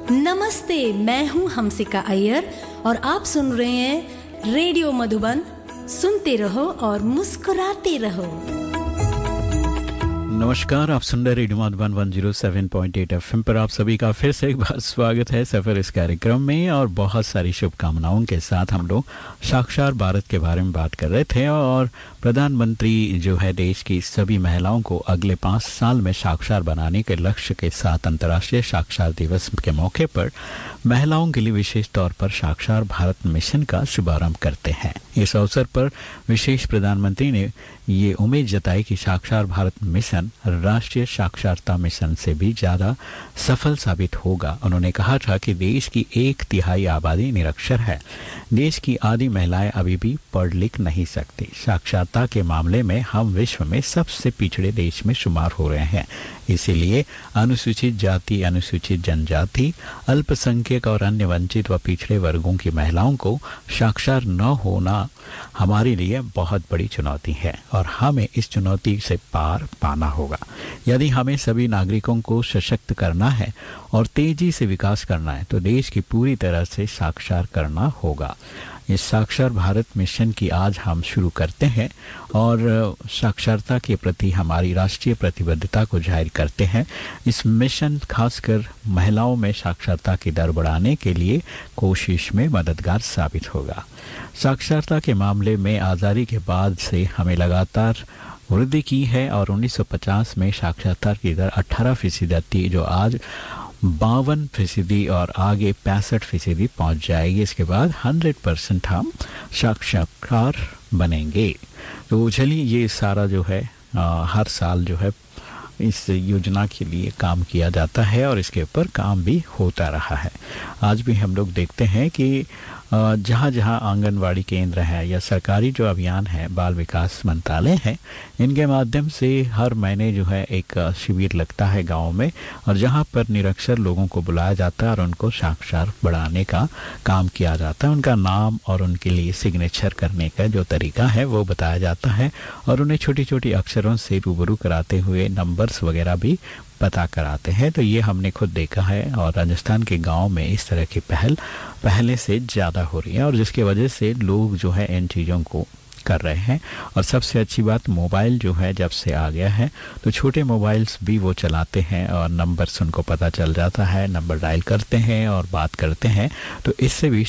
नमस्ते, मैं हूँ हमसिका अय्यर और आप सुन रहे हैं रेडियो मधुबन। सुनते रहो और मुस्कुराते रहो। नमस्कार, आप सुन रहे रेडियो मधुबन 107.8 एफएम पर आप सभी का फिर से एक बार स्वागत है सफ़र इस कार्यक्रम में। और बहुत सारी शुभकामनाओं के साथ हम लोग साक्षर भारत के बारे में बात कर रहे थे। और प्रधानमंत्री जो है देश की सभी महिलाओं को अगले 5 साल में साक्षर बनाने के लक्ष्य के साथ अंतर्राष्ट्रीय साक्षर दिवस के मौके पर महिलाओं के लिए विशेष तौर पर साक्षर भारत मिशन का शुभारंभ करते हैं। इस अवसर पर विशेष प्रधानमंत्री ने ये उम्मीद जताई कि साक्षर भारत मिशन राष्ट्रीय साक्षरता मिशन से भी ज़्यादा सफल साबित होगा। उन्होंने कहा था कि देश की 1/3 आबादी निरक्षर है। देश की आधी महिलाएं अभी भी पढ़ लिख नहीं सकती। साक्षरता के मामले में हम विश्व में सबसे पिछड़े देश में शुमार हो रहे हैं। इसीलिए अनुसूचित जाति, अनुसूचित जनजाति, अल्पसंख्यक और अन्य वंचित व पिछड़े वर्गों की महिलाओं को साक्षर न होना हमारे लिए बहुत बड़ी चुनौती है और हमें इस चुनौती से पार पाना होगा। यदि हमें सभी नागरिकों को सशक्त करना है और तेजी से विकास करना है तो देश की पूरी तरह से साक्षर करना होगा। इस साक्षर भारत मिशन की आज हम शुरू करते हैं और साक्षरता के प्रति हमारी राष्ट्रीय प्रतिबद्धता को जाहिर करते हैं। इस मिशन खासकर महिलाओं में साक्षरता की दर बढ़ाने के लिए कोशिश में मददगार साबित होगा। साक्षरता के मामले में आज़ादी के बाद से हमें लगातार वृद्धि की है और 1950 में साक्षरता की दर 18% थी, जो आज 52% और आगे 65% पहुंच जाएगी। इसके बाद 100% हम साक्षरकार बनेंगे। तो चलिए, ये सारा जो है हर साल जो है इस योजना के लिए काम किया जाता है और इसके ऊपर काम भी होता रहा है। आज भी हम लोग देखते हैं कि जहाँ जहाँ आंगनवाड़ी केंद्र है या सरकारी जो अभियान है, बाल विकास मंत्रालय है, इनके माध्यम से हर महीने जो है एक शिविर लगता है गाँव में और जहाँ पर निरक्षर लोगों को बुलाया जाता है और उनको साक्षर बढ़ाने का काम किया जाता है। उनका नाम और उनके लिए सिग्नेचर करने का जो तरीका है वो बताया जाता है और उन्हें छोटी छोटी अक्षरों से रूबरू कराते हुए नंबर्स वगैरह भी पता कराते हैं। तो ये हमने खुद देखा है और राजस्थान के गांव में इस तरह की पहल पहले से ज़्यादा हो रही है और जिसकी वजह से लोग जो है इन चीज़ों को कर रहे हैं। और सबसे अच्छी बात, मोबाइल जो है जब से आ गया है तो छोटे मोबाइल्स भी वो चलाते हैं और नंबर्स उनको पता चल जाता है, नंबर डायल करते हैं और बात करते हैं। तो इससे भी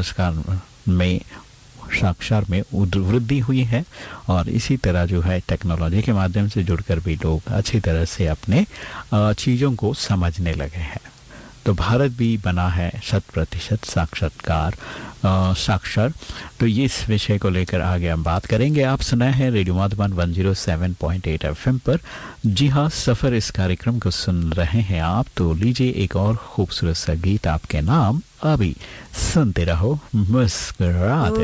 साक्षर में वृद्धि हुई है और इसी तरह जो है टेक्नोलॉजी के माध्यम से जुड़कर भी लोग अच्छी तरह से अपने चीज़ों को समझने लगे हैं। तो भारत भी बना है 100% साक्षर। तो ये इस विषय को लेकर आगे हम बात करेंगे। आप सुनाए हैं रेडियो मधुबन 107.8 एफएम पर। जी हाँ, सफ़र इस कार्यक्रम को सुन रहे हैं आप। तो लीजिए एक और खूबसूरत सा गीत आपके नाम। अभी सुनते रहो, मुस्कुराते रहो।